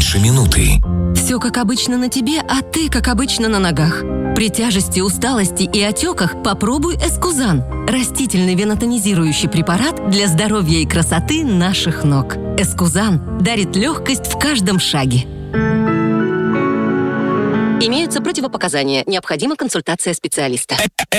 меньше минуты. Все как обычно на тебе, а ты как обычно на ногах. При тяжести, усталости и отеках попробуй Эскузан. Растительный венотонизирующий препарат для здоровья и красоты наших ног. Эскузан дарит легкость в каждом шаге. Имеются противопоказания. Необходима консультация специалиста.